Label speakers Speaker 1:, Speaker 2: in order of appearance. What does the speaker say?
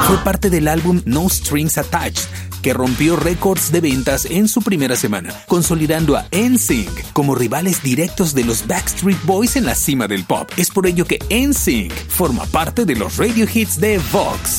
Speaker 1: Fue parte del álbum No Strings Attached, que rompió récords de ventas en su primera semana, consolidando a NSYNC como rivales directos de los Backstreet Boys en la cima del pop. Es por ello que NSYNC forma parte de los radio hits de Vox.